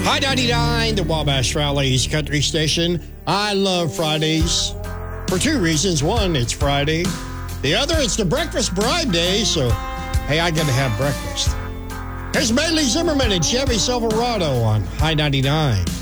High 99, the Wabash Valley's country station. I love Fridays for two reasons. One, it's Friday. The other, it's the Breakfast Bride Day, so, hey, I got to have breakfast. Here's Bailey Zimmerman and Chevy Silverado on High 99.